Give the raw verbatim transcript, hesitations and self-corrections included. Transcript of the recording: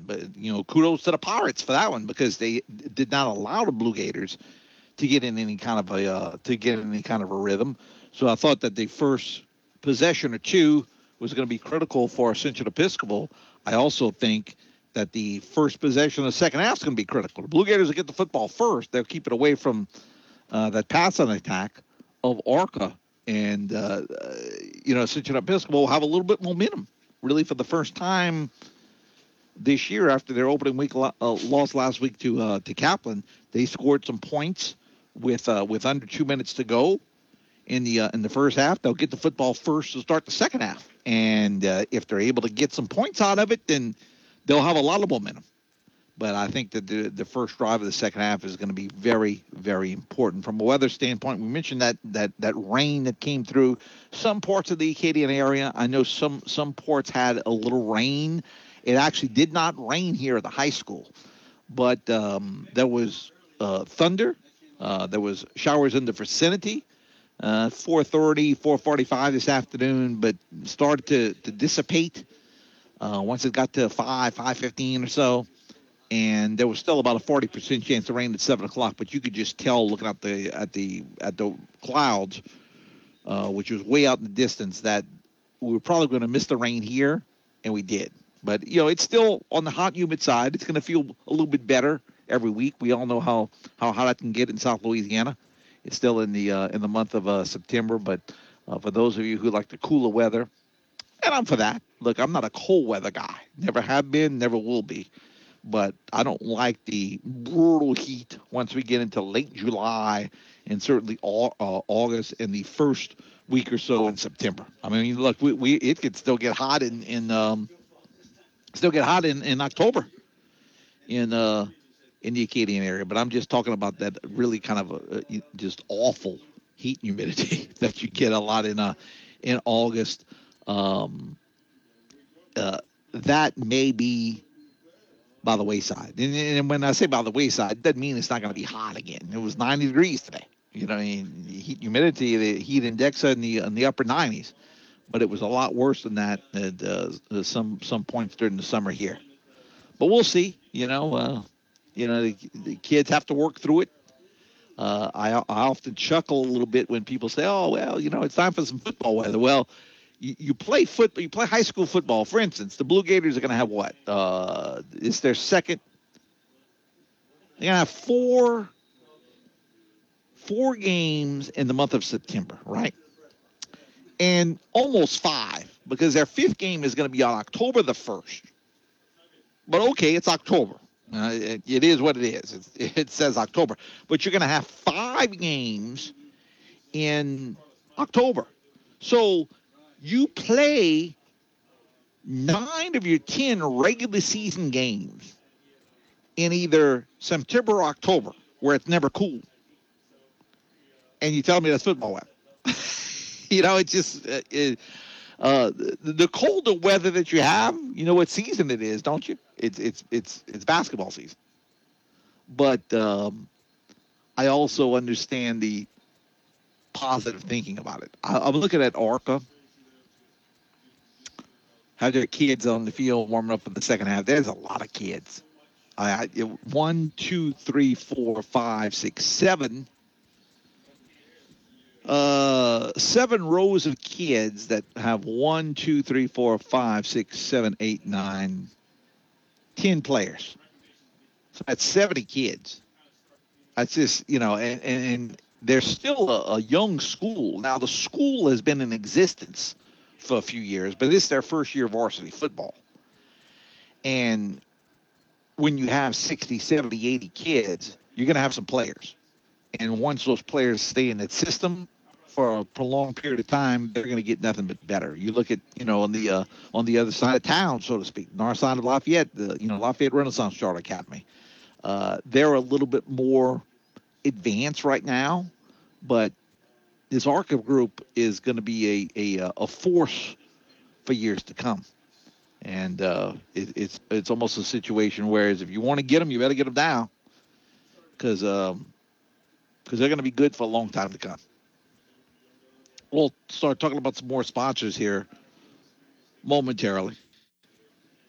but you know, kudos to the Pirates for that one because they did not allow the Blue Gators to get in any kind of a uh, to get in any kind of a rhythm. So I thought that the first possession or two was going to be critical for Ascension Episcopal. I also think that the first possession of the second half is going to be critical. The Blue Gators will get the football first. They'll keep it away from uh, that pass on attack of Arca. And, uh, uh, you know, Ascension Episcopal will have a little bit momentum, really, for the first time this year after their opening week uh, loss last week to uh, to Kaplan. They scored some points with uh, with under two minutes to go in the uh, in the first half. They'll get the football first to start the second half. And uh, if they're able to get some points out of it, then they'll have a lot of momentum. But I think that the, the first drive of the second half is going to be very, very important. From a weather standpoint, we mentioned that that that rain that came through some parts of the Acadian area. I know some some ports had a little rain. It actually did not rain here at the high school, but um, there was uh, thunder. Uh, there was showers in the vicinity. Uh, four thirty, four forty-five this afternoon, but started to, to dissipate uh, once it got to five, five fifteen or so. And there was still about a forty percent chance of rain at seven o'clock, but you could just tell looking at the at the at the clouds, uh, which was way out in the distance, that we were probably going to miss the rain here, and we did. But you know, it's still on the hot, humid side. It's going to feel a little bit better every week. We all know how how hot it can get in South Louisiana. It's still in the uh, in the month of uh, September, but uh, for those of you who like the cooler weather, and I'm for that. Look, I'm not a cold weather guy. Never have been, never will be. But I don't like the brutal heat once we get into late July and certainly all, uh, August and the first week or so in September. I mean, look, we, we it could still get hot in, in um, still get hot in, in October in uh in the Acadian area. But I'm just talking about that really kind of a, a, just awful heat and humidity that you get a lot in uh in August. Um, uh, that may be by the wayside. And, and when I say by the wayside, it doesn't mean it's not going to be hot again. It was ninety degrees today. You know, I mean, heat humidity, the heat index in the in the upper nineties, but it was a lot worse than that at uh, some some points during the summer here. But we'll see. You know, uh, you know, the, the kids have to work through it. Uh, I I often chuckle a little bit when people say, "Oh, well, you know, it's time for some football weather." Well, You, you play football. You play high school football. For instance, the Blue Gators are going to have what? Uh, it's their second. They're going to have four, four games in the month of September, right? And almost five because their fifth game is going to be on October the first. But okay, it's October. Uh, it, it is what it is. It's, it says October, but you're going to have five games in October. So you play nine of your ten regular season games in either September or October, where it's never cool. And you tell me that's football weather. You know, it's just uh, it, uh, the, the colder weather that you have. You know what season it is, don't you? It's it's it's it's basketball season. But um, I also understand the positive thinking about it. I, I'm looking at Arca. Have their kids on the field warming up for the second half. There's a lot of kids. I, I it, one, two, three, four, five, six, seven. Uh, seven rows of kids that have one, two, three, four, five, six, seven, eight, nine, ten players. So that's seventy kids. That's just, you know, and, and, and they're still a, a young school. Now, the school has been in existence for a few years, but this is their first year of varsity football. And when you have sixty, seventy, eighty kids, you're going to have some players. And once those players stay in that system for a prolonged period of time, they're going to get nothing but better. You look at, you know, on the uh, on the other side of town, so to speak, north side of Lafayette, the, you know, Lafayette Renaissance Charter Academy. Uh, they're a little bit more advanced right now, but this ARCA group is going to be a, a a force for years to come. And uh, it, it's it's almost a situation where if you want to get them, you better get them now, because um, because they're going to be good for a long time to come. We'll start talking about some more sponsors here momentarily.